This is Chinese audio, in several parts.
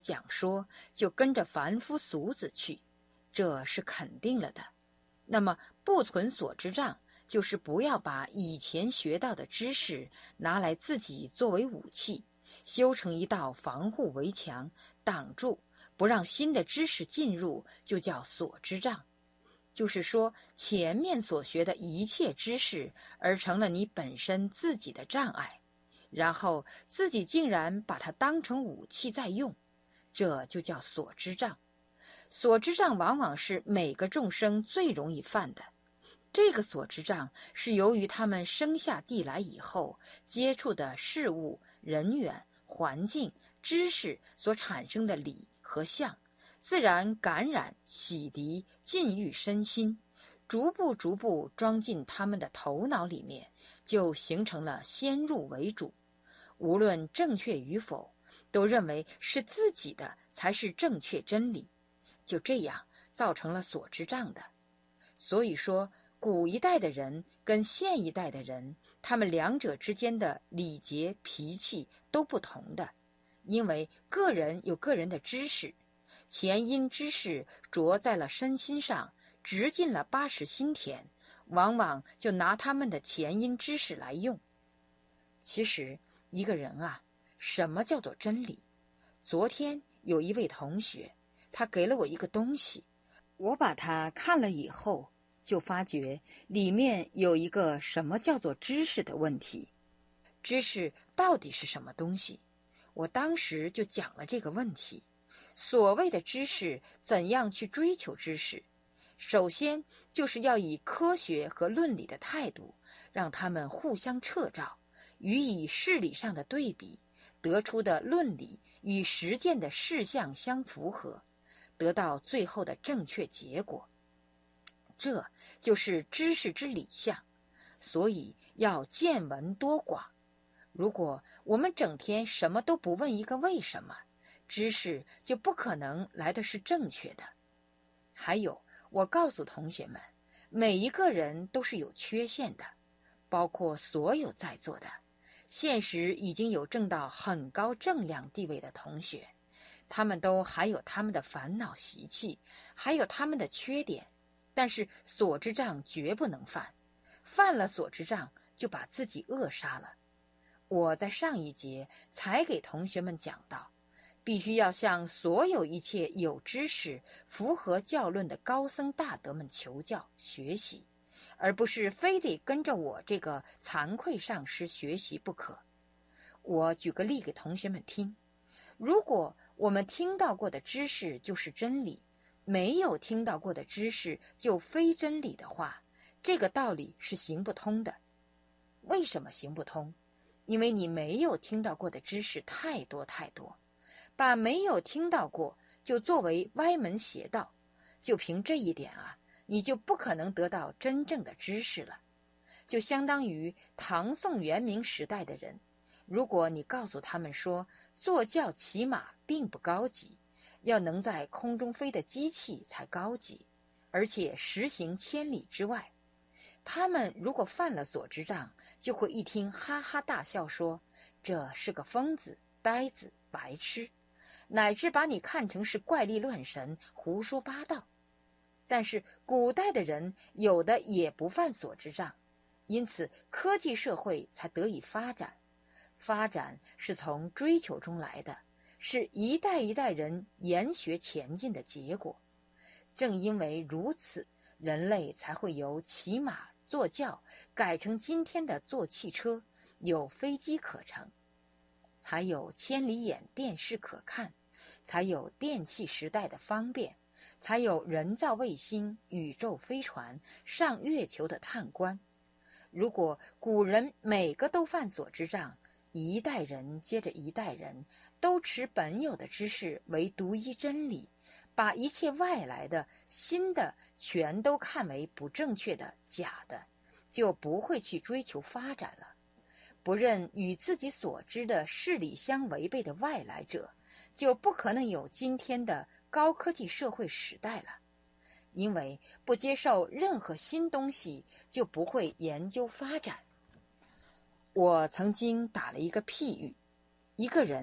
讲说就跟着凡夫俗子去，这是肯定了的。那么不存所知障，就是不要把以前学到的知识拿来自己作为武器，修成一道防护围墙，挡住不让新的知识进入，就叫所知障。就是说前面所学的一切知识而成了你本身自己的障碍，然后自己竟然把它当成武器在用，这就叫所知障。所知障往往是每个众生最容易犯的。这个所知障是由于他们生下地来以后接触的事物、人员、环境、知识所产生的理和相，自然感染、洗涤、禁欲身心，逐步装进他们的头脑里面，就形成了先入为主。无论正确与否，都认为是自己的才是正确真理，就这样造成了所知障的。所以说古一代的人跟现一代的人，他们两者之间的礼节脾气都不同的，因为个人有个人的知识，前因知识着在了身心上，直进了80心田，往往就拿他们的前因知识来用。其实一个人啊，什么叫做真理？昨天有一位同学，他给了我一个东西，我把它看了以后，就发觉里面有一个什么叫做知识的问题。知识到底是什么东西？我当时就讲了这个问题。所谓的知识，怎样去追求知识？首先就是要以科学和论理的态度，让他们互相掣照，予以事理上的对比，得出的论理与实践的事项相符合，得到最后的正确结果。这就是知识之理象。所以要见闻多广。如果我们整天什么都不问一个为什么，知识就不可能来的是正确的。还有，我告诉同学们，每一个人都是有缺陷的，包括所有在座的现实已经有证到很高正量地位的同学，他们都还有他们的烦恼习气，还有他们的缺点，但是所知障绝不能犯，犯了所知障就把自己扼杀了。我在上一节才给同学们讲到，必须要向所有一切有知识、符合教论的高僧大德们求教学习，而不是非得跟着我这个惭愧上师学习不可。我举个例给同学们听，如果我们听到过的知识就是真理，没有听到过的知识就非真理的话，这个道理是行不通的。为什么行不通？因为你没有听到过的知识太多，把没有听到过就作为歪门邪道，就凭这一点啊，你就不可能得到真正的知识了。就相当于唐宋元明时代的人，如果你告诉他们说坐轿骑马并不高级，要能在空中飞的机器才高级，而且实行千里之外，他们如果犯了所知障，就会一听哈哈大笑，说这是个疯子、呆子、白痴，乃至把你看成是怪力乱神、胡说八道。但是古代的人有的也不犯所知障，因此科技社会才得以发展。发展是从追求中来的，是一代一代人研学前进的结果。正因为如此，人类才会由骑马坐轿改成今天的坐汽车，有飞机可乘，才有千里眼电视可看，才有电气时代的方便，才有人造卫星、宇宙飞船、上月球的探观。如果古人每个都犯所知障，一代人接着一代人都持本有的知识为独一真理，把一切外来的新的全都看为不正确的假的，就不会去追求发展了。不认与自己所知的事理相违背的外来者，就不可能有今天的高科技社会时代了。因为不接受任何新东西，就不会研究发展。我曾经打了一个譬喻，一个人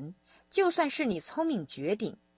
就算是你聪明绝顶，